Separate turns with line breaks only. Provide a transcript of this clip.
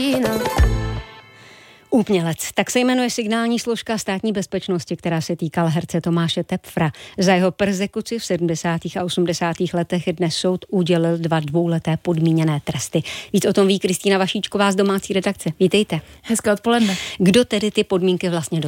Kristýna.
Umělec, tak se jmenuje signální složka státní bezpečnosti, která se týkala herce Tomáše Tepfra. Za jeho perzekuci v 70. a 80. letech dnes soud udělil 2 dvouleté podmíněné tresty. Víc o tom ví Kristýna Vašíčková z domácí redakce. Vítejte.
Hezké odpoledne.
Kdo tedy ty podmínky vlastně